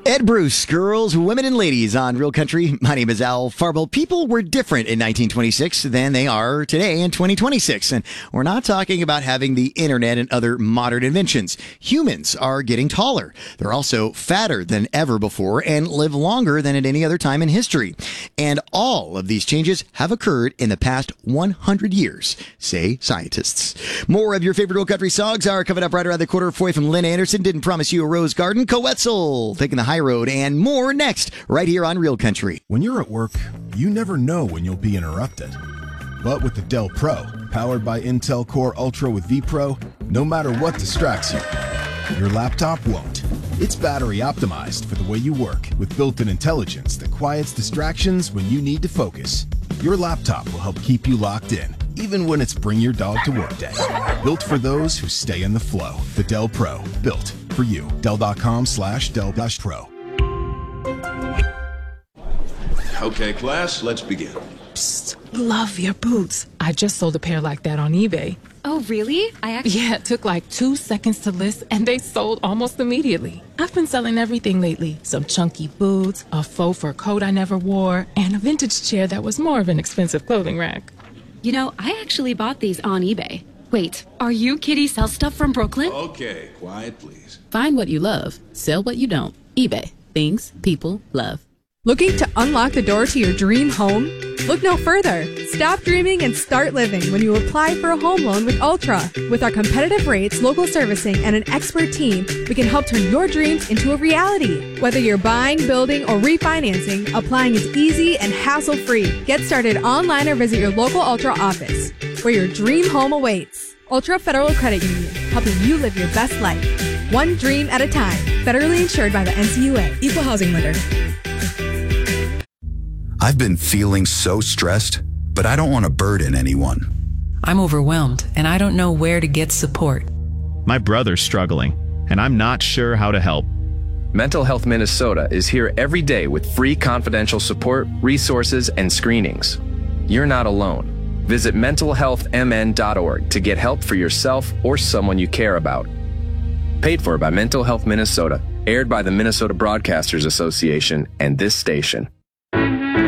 Ed Bruce, girls, women, and ladies on Real Country. My name is Al Farble. People were different in 1926 than they are today in 2026. And we're not talking about having the internet and other modern inventions. Humans are getting taller. They're also fatter than ever before and live longer than at any other time in history. And all of these changes have occurred in the past 100 years, say scientists. More of your favorite Real Country songs are coming up right around the quarter away from Lynn Anderson. Didn't Promise You a Rose Garden. Coetzel, Taking the High Road, and more next, right here on Real Country. When you're at work, you never know when you'll be interrupted. But with the Dell Pro, powered by Intel Core Ultra with vPro, no matter what distracts you, your laptop won't. It's battery optimized for the way you work with built-in intelligence that quiets distractions when you need to focus. Your laptop will help keep you locked in, even when it's bring your dog to work day. Built for those who stay in the flow. The Dell Pro, built for you. Dell.com/Dell-Pro. Okay, class, let's begin. Psst, love your boots. I just sold a pair like that on eBay. Oh, really? Yeah, it took like 2 seconds to list, and they sold almost immediately. I've been selling everything lately. Some chunky boots, a faux fur coat I never wore, and a vintage chair that was more of an expensive clothing rack. You know, I actually bought these on eBay. Wait, are you Kitty Sell Stuff from Brooklyn? Okay, quiet, please. Find what you love. Sell what you don't. eBay. Things people love. Looking to unlock the door to your dream home? Look no further. Stop dreaming and start living when you apply for a home loan with Ultra. With our competitive rates, local servicing, and an expert team, we can help turn your dreams into a reality. Whether you're buying, building, or refinancing, applying is easy and hassle-free. Get started online or visit your local Ultra office, where your dream home awaits. Ultra Federal Credit Union, helping you live your best life. One dream at a time. Federally insured by the NCUA. Equal housing lender. I've been feeling so stressed, but I don't want to burden anyone. I'm overwhelmed, and I don't know where to get support. My brother's struggling, and I'm not sure how to help. Mental Health Minnesota is here every day with free confidential support, resources, and screenings. You're not alone. Visit mentalhealthmn.org to get help for yourself or someone you care about. Paid for by Mental Health Minnesota, aired by the Minnesota Broadcasters Association and this station.